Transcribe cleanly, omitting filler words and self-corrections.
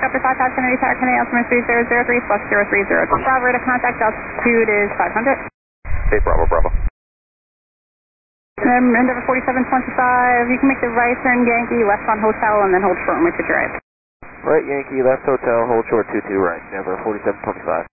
Helicopter 55 Kennedy Tower, Kennedy altimeter 3003 plus 030. Bravo to contact, altitude is 500. Hey, Bravo, Bravo. Endeavor 4725, you can make the right turn Yankee, left on hotel, and then hold short and wait to drive. Right Yankee, left hotel, hold short 22 right, Endeavor 4725.